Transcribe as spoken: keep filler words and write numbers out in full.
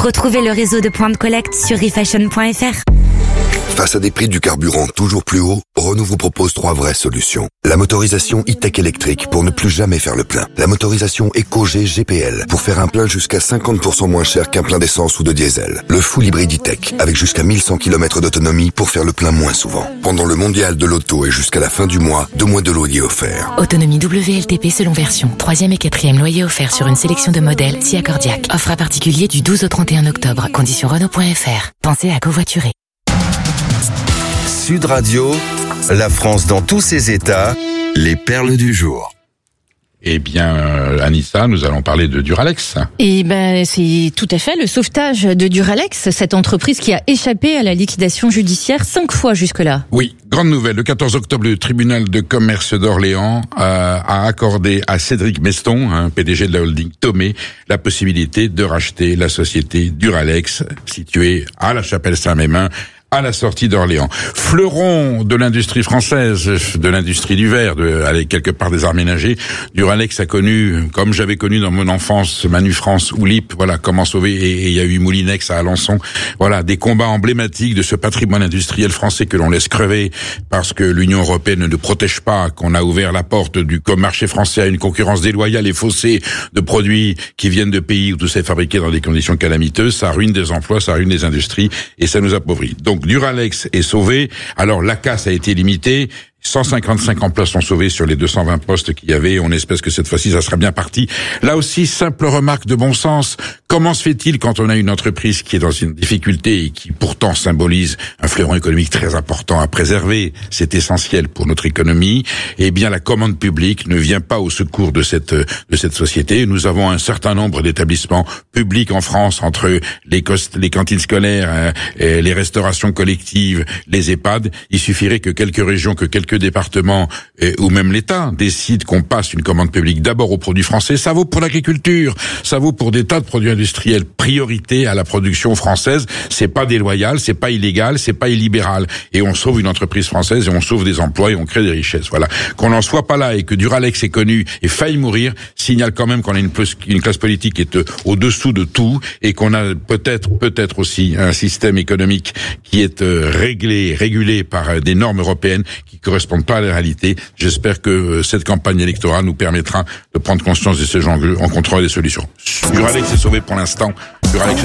Retrouvez le réseau de points de collecte sur refashion point f r. Face à des prix du carburant toujours plus hauts, Renault vous propose trois vraies solutions. La motorisation e-tech électrique pour ne plus jamais faire le plein. La motorisation EcoG G P L pour faire un plein jusqu'à cinquante pour cent moins cher qu'un plein d'essence ou de diesel. Le full hybride e-tech avec jusqu'à mille cent kilomètres d'autonomie pour faire le plein moins souvent. Pendant le mondial de l'auto et jusqu'à la fin du mois, deux mois de loyer offerts. Autonomie W L T P selon version. Troisième et quatrième loyer offert sur une sélection de modèles si accordiaque. Offre à particulier du douze au trente et un octobre. Conditions Renault point f r. Pensez à covoiturer. Sud Radio, la France dans tous ses états, les perles du jour. Eh bien, euh, Anissa, nous allons parler de Duralex. Eh ben, c'est tout à fait le sauvetage de Duralex, cette entreprise qui a échappé à la liquidation judiciaire cinq fois jusque-là. Oui, grande nouvelle. Le quatorze octobre, le tribunal de commerce d'Orléans euh, a accordé à Cédric Meston, hein, P D G de la holding Tomé, la possibilité de racheter la société Duralex, située à la Chapelle-Saint-Mémin, à la sortie d'Orléans. Fleuron de l'industrie française, de l'industrie du verre, de, avec quelque part des arts ménagers, Duralex a connu, comme j'avais connu dans mon enfance, Manu France ou Lip, voilà, comment sauver, et il y a eu Moulinex à Alençon, voilà, des combats emblématiques de ce patrimoine industriel français que l'on laisse crever parce que l'Union européenne ne protège pas, qu'on a ouvert la porte du marché français à une concurrence déloyale et faussée de produits qui viennent de pays où tout c'est fabriqué dans des conditions calamiteuses, ça ruine des emplois, ça ruine des industries et ça nous appauvrit. Donc, Duralex est sauvé. Alors la casse a été limitée. cent cinquante-cinq emplois sont sauvés sur les deux cent vingt postes qu'il y avait. On espère que cette fois-ci, ça sera bien parti. Là aussi, simple remarque de bon sens. Comment se fait-il quand on a une entreprise qui est dans une difficulté et qui pourtant symbolise un fleuron économique très important à préserver, c'est essentiel pour notre économie, eh bien la commande publique ne vient pas au secours de cette de cette société. Nous avons un certain nombre d'établissements publics en France, entre les, cost- les cantines scolaires, euh, les restaurations collectives, les EHPAD. Il suffirait que quelques régions, que quelques départements euh, ou même l'État décident qu'on passe une commande publique d'abord aux produits français. Ça vaut pour l'agriculture, ça vaut pour des tas de produits industriels. Priorité à la production française. C'est pas déloyal, c'est pas illégal, c'est pas illibéral. Et on sauve une entreprise française et on sauve des emplois et on crée des richesses. Voilà. Qu'on n'en soit pas là et que Duralex est connu et faille mourir signale quand même qu'on a une, une classe politique qui est au-dessous de tout et qu'on a peut-être, peut-être aussi un système économique qui est euh, réglé, régulé par euh, des normes européennes qui correspondent pas à la réalité. J'espère que euh, cette campagne électorale nous permettra de prendre conscience de ces enjeux en contrôlant des solutions. Duralex est sauvé pour l'instant. Duralex est